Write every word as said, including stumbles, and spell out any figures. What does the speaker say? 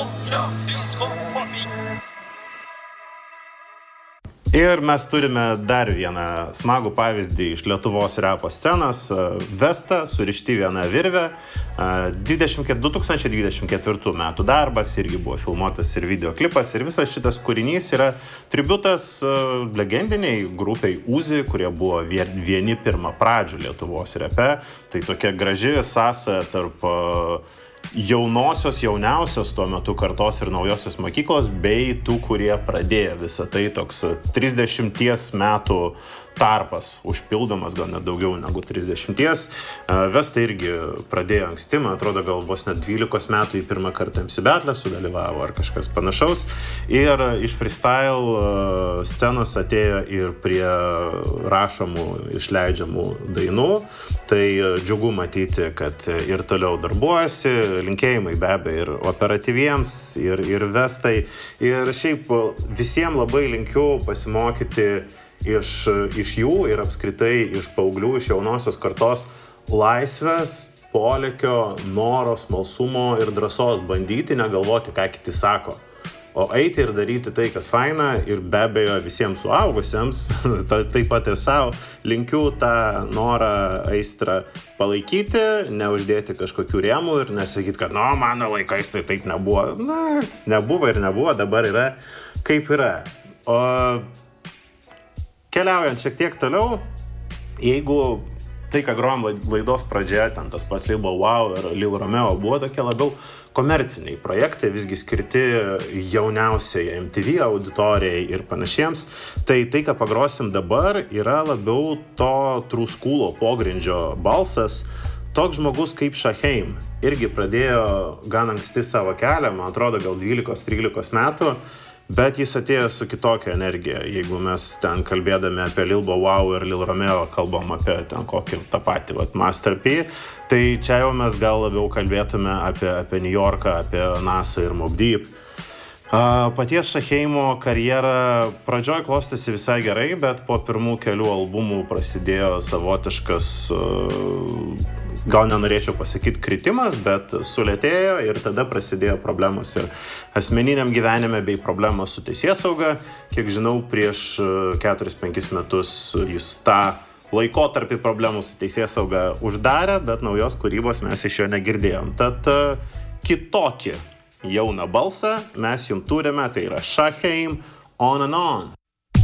Ir mes turime dar vieną smagų pavyzdį iš Lietuvos repo scenos. Vesta surišti vieną virvę. du tūkstančiai dvidešimt ketvirtų metų darbas, irgi buvo filmuotas ir videoklipas. Ir visas šitas kūrinys yra tributas legendiniai grupiai Uzi, kurie buvo vieni pirmą pradžių Lietuvos repe. Tai tokia graži sąsaja tarp jaunosios, jauniausios tuo metu kartos ir naujosios mokyklos, bei tų, kurie pradėjo visą tai, toks trisdešimties metų tarpas, užpildomas gal net daugiau negu trisdešimties. Vesta irgi pradėjo anksti, man atrodo, gal vos net dvylikos metų į pirmą kartą em cė Battle sudalyvavo ar kažkas panašaus. Ir iš freestyle scenos atėjo ir prie rašomų, išleidžiamų dainų. Tai džiugu matyti, kad ir toliau darbuojasi, linkėjimai be abejo ir operatyviems, ir, ir Vestai. Ir šiaip visiems labai linkiu pasimokyti iš, iš jų ir apskritai iš paauglių, iš jaunosios kartos laisvės, polėkio, noro, smalsumo ir drąsos bandyti, negalvoti, ką kiti sako. O eiti ir daryti tai, kas faina, ir be abejo visiems suaugusiems, taip pat ir savo, linkiu tą norą, aistrą palaikyti, neuždėti kažkokių rėmų ir nesakyti, kad, nu, mano laikais tai taip nebuvo. Na, nebuvo ir nebuvo, dabar yra kaip yra. O keliaujant šiek tiek toliau, jeigu tai, ką grojom laidos pradžioje, ten tas pats Lil Bow Wow ir Lil Romeo buvo tokie labiau komerciniai projektai, visgi skirti jauniausiai em ty vy auditorijai ir panašiems, tai tai, ką pagrosim dabar, yra labiau to true school pogrindžio balsas. Toks žmogus kaip Shaheim irgi pradėjo gan anksti savo kelią, man atrodo, gal dvylikos trylikos metų, bet jis atėjo su kitokia energija. Jeigu mes ten kalbėdami apie Lil Bow Wow ir Lil Romeo kalbam apie ten kokį tą patį vat, Master P, tai čia jau mes gal labiau kalbėtume apie, apie New Yorką, apie NASA ir Mobb Deep. Paties Shaheimo karjera pradžioj klostėsi visai gerai, bet po pirmų kelių albumų prasidėjo savotiškas, gal nenorėčiau pasakyti kritimas, bet sulėtėjo ir tada prasidėjo problemos ir asmeniniam gyvenime bei problemos su teisėsauga. Kiek žinau, prieš keturis penkis metus jis tą laikotarpį problemų su teisėsauga uždarė, bet naujos kūrybos mes iš jo negirdėjom. Tad kitokį jauną balsą mes jums turime, tai yra Shaheim On and On.